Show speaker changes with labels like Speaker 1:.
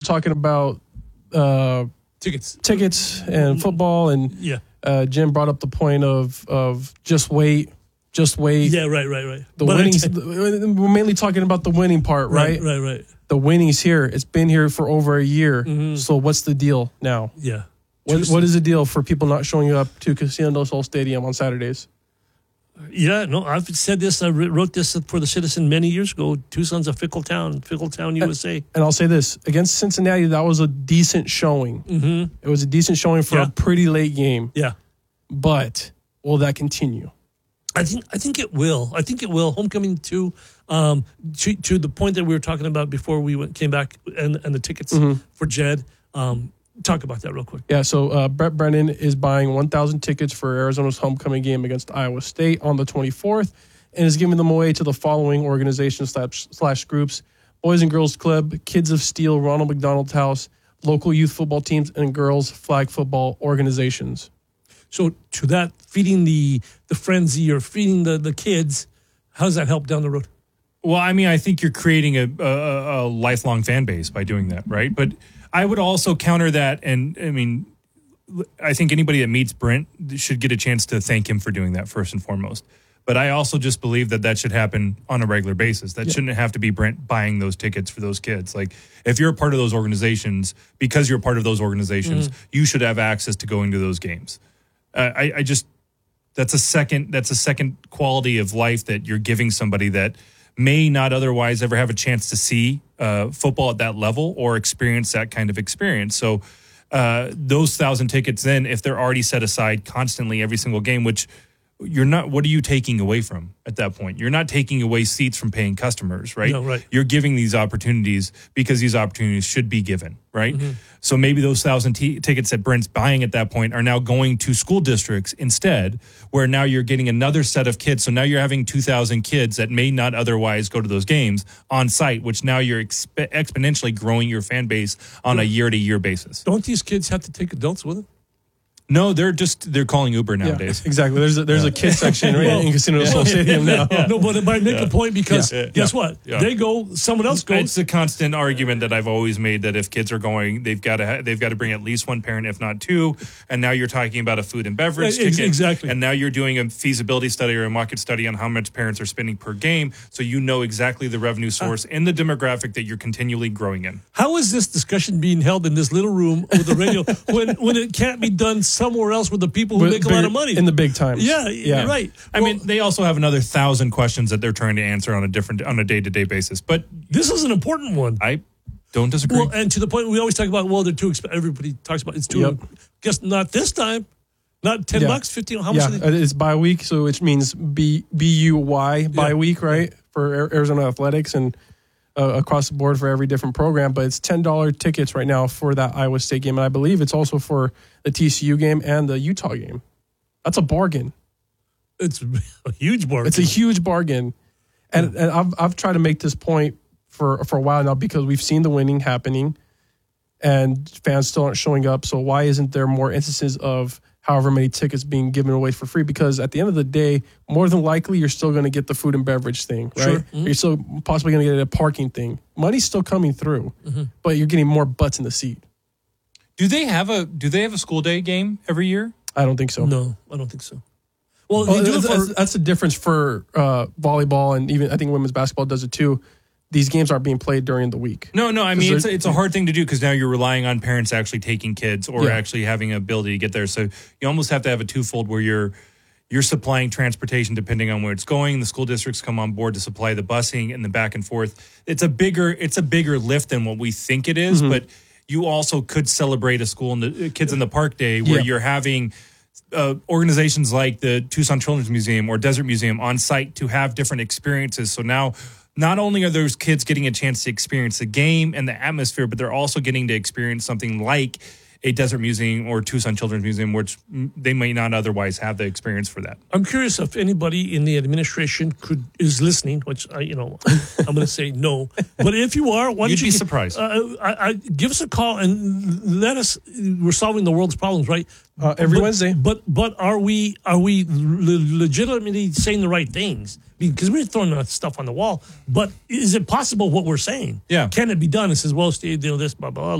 Speaker 1: talking about tickets and football, and Jim brought up the point of just wait.
Speaker 2: Yeah, right.
Speaker 1: The winnings. We're mainly talking about the winning part, right?
Speaker 2: Right.
Speaker 1: The winning's here. It's been here for over a year. Mm-hmm. So what's the deal now?
Speaker 2: Yeah.
Speaker 1: What is the deal for people not showing up to Casino del Sol Stadium on Saturdays?
Speaker 2: Yeah, no, I've said this. I wrote this for the Citizen many years ago. Tucson's a fickle town, USA.
Speaker 1: And I'll say this. Against Cincinnati, that was a decent showing. Mm-hmm. It was a decent showing for a pretty late game.
Speaker 2: Yeah.
Speaker 1: But will that continue?
Speaker 2: I think it will. I think it will. Homecoming to the point that we were talking about before we came back, and the tickets for Jed. Talk about that real quick.
Speaker 1: Yeah, so Brett Brennan is buying 1,000 tickets for Arizona's homecoming game against Iowa State on the 24th, and is giving them away to the following organizations / groups: Boys and Girls Club, Kids of Steel, Ronald McDonald House, local youth football teams, and girls flag football organizations.
Speaker 2: So to that, feeding the frenzy or feeding the kids, how does that help down the road?
Speaker 3: Well, I mean, I think you're creating a lifelong fan base by doing that, right? But I would also counter that, and I mean, I think anybody that meets Brent should get a chance to thank him for doing that first and foremost. But I also just believe that should happen on a regular basis. That shouldn't have to be Brent buying those tickets for those kids. Like, if you're a part of those organizations, because you're a part of those organizations, you should have access to going to those games. I just that's a second quality of life that you're giving somebody that may not otherwise ever have a chance to see football at that level or experience that kind of experience. So those 1,000 tickets, then, if they're already set aside constantly every single game, which you're not, what are you taking away from at that point? You're not taking away seats from paying customers, right?
Speaker 2: No, right.
Speaker 3: You're giving these opportunities because these opportunities should be given, right? Mm-hmm. So maybe those 1,000 tickets that Brent's buying at that point are now going to school districts instead, where now you're getting another set of kids. So now you're having 2,000 kids that may not otherwise go to those games on site, which now you're exponentially growing your fan base on a year-to-year basis.
Speaker 2: Don't these kids have to take adults with them?
Speaker 3: No, they're calling Uber nowadays.
Speaker 1: Yeah, exactly. There's a kids section in Casino del Sol Stadium now.
Speaker 2: No, but I make a point because guess what?
Speaker 3: Yeah.
Speaker 2: They go, someone else goes.
Speaker 3: It's a constant argument that I've always made that if kids are going, they've got to bring at least one parent, if not two. And now you're talking about a food and beverage ticket.
Speaker 2: Exactly.
Speaker 3: And now you're doing a feasibility study or a market study on how much parents are spending per game, so you know exactly the revenue source and the demographic that you're continually growing in.
Speaker 2: How is this discussion being held in this little room with the radio when it can't be done somewhere else with the people who make a lot of money
Speaker 1: in the big times?
Speaker 2: Yeah. Right.
Speaker 3: I mean, they also have another 1,000 questions that they're trying to answer on a day-to-day basis. But
Speaker 2: this is an important one.
Speaker 3: I don't disagree.
Speaker 2: Well, and to the point, we always talk about, they're too expensive. Everybody talks about it's too. Guess not this time. Not $10, $15. How much?
Speaker 1: It's bi week, so which means BUY bi week, right? For Arizona Athletics and across the board for every different program. But it's $10 tickets right now for that Iowa State game, and I believe it's also for the TCU game and the Utah game. That's a bargain.
Speaker 2: It's a huge bargain.
Speaker 1: It's a huge bargain, and I've tried to make this point for a while now because we've seen the winning happening, and fans still aren't showing up. So why isn't there more instances of however many tickets being given away for free? Because at the end of the day, more than likely, you're still going to get the food and beverage thing, right? Sure. Mm-hmm. You're still possibly going to get a parking thing. Money's still coming through, but you're getting more butts in the seat.
Speaker 3: Do they have a school day game every year?
Speaker 1: I don't think so.
Speaker 2: No, I don't think so. Well,
Speaker 1: that's the difference for volleyball, and even I think women's basketball does it too. These games aren't being played during the week.
Speaker 3: No, I mean, it's a hard thing to do because now you're relying on parents actually taking kids or actually having an ability to get there. So you almost have to have a twofold where you're supplying transportation depending on where it's going. The school districts come on board to supply the busing and the back and forth. It's a bigger lift than what we think it is, but you also could celebrate a school and the Kids in the Park Day where you're having organizations like the Tucson Children's Museum or Desert Museum on site to have different experiences. So now not only are those kids getting a chance to experience the game and the atmosphere, but they're also getting to experience something like a Desert Museum or Tucson Children's Museum, which they may not otherwise have the experience for that.
Speaker 2: I'm curious if anybody in the administration is listening, which I'm going to say no. But if you are, why don't you
Speaker 3: be surprised?
Speaker 2: Give us a call and let us. We're solving the world's problems, right?
Speaker 1: Every Wednesday.
Speaker 2: But are we legitimately saying the right things? Because we're throwing that stuff on the wall. But is it possible what we're saying?
Speaker 3: Yeah.
Speaker 2: Can it be done? It says, well, Steve, this, blah, blah, blah.